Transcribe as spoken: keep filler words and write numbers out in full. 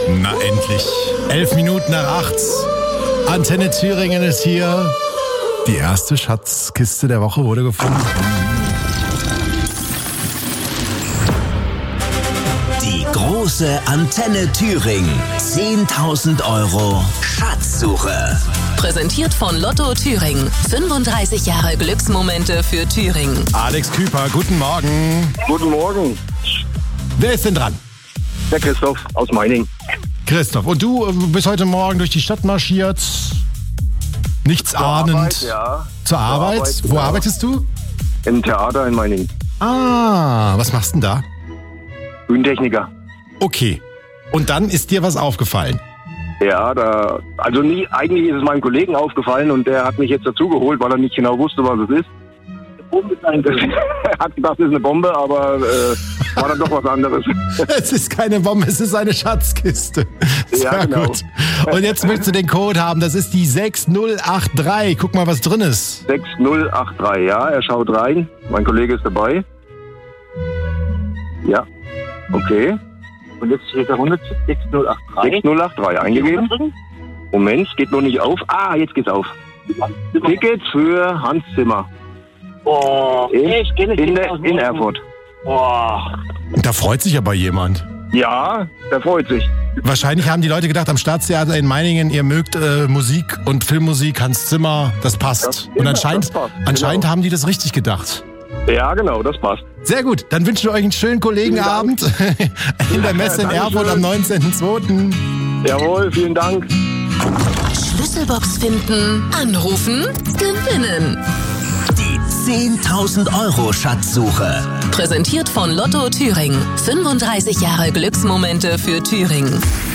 Na endlich. Elf Minuten nach acht. Antenne Thüringen ist hier. Die erste Schatzkiste der Woche wurde gefunden. Die große Antenne Thüringen. zehntausend Euro Schatzsuche. Präsentiert von Lotto Thüringen. fünfunddreißig Jahre Glücksmomente für Thüringen. Alex Küper, guten Morgen. Guten Morgen. Wer ist denn dran? Der Christoph aus Meiningen. Christoph, und du äh, bist heute Morgen durch die Stadt marschiert, nichts ahnend. Arbeit, ja. Zur Arbeit? Arbeit, Wo ja. arbeitest du? Im Theater in Meiningen. Ah, was machst du denn da? Bühnentechniker. Okay. Und dann ist dir was aufgefallen? Ja, da, also nie, eigentlich ist es meinem Kollegen aufgefallen und der hat mich jetzt dazugeholt, weil er nicht genau wusste, was es ist. Bombe sein könnte. Er hat gedacht, es ist eine Bombe, aber äh, war dann doch was anderes. Es ist keine Bombe, es ist eine Schatzkiste. Sehr Ja, genau. gut. Und jetzt möchtest du den Code haben, das ist die sechs null acht drei. Guck mal, was drin ist. sechs null acht drei, ja, er schaut rein. Mein Kollege ist dabei. Ja, okay. Und jetzt steht da runter sechs null acht drei. sechs null acht drei eingegeben. Moment, geht noch nicht auf. Ah, jetzt geht's auf. Tickets für Hans Zimmer. Oh, In, ich kenne in, der, in Erfurt. Oh. Da freut sich aber jemand. Ja, der freut sich. Wahrscheinlich haben die Leute gedacht, am Staatstheater in Meiningen, ihr mögt äh, Musik und Filmmusik, Hans Zimmer, das passt. Das- und ja, anscheinend, das passt, anscheinend genau. haben die das richtig gedacht. Ja, genau, das passt. Sehr gut, dann wünschen wir euch einen schönen Kollegenabend in der Messe in Dankeschön. Erfurt am neunzehnten zweiten Jawohl, vielen Dank. Schlüsselbox finden, anrufen, gewinnen. Die zehntausend Euro Schatzsuche. Präsentiert von Lotto Thüringen. fünfunddreißig Jahre Glücksmomente für Thüringen.